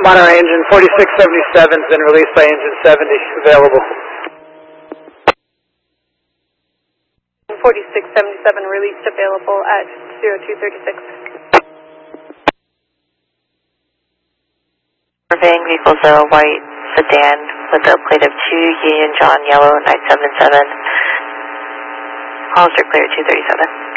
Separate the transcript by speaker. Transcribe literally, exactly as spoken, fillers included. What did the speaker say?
Speaker 1: Monitor engine forty-six seventy-seven has been released by engine seventy, available.
Speaker 2: forty-six seventy-seven released, available at zero two thirty-six.
Speaker 3: Surveying vehicle zero white sedan with a plate of two Union John yellow nine seven seven. Hollister clear two thirty-seven.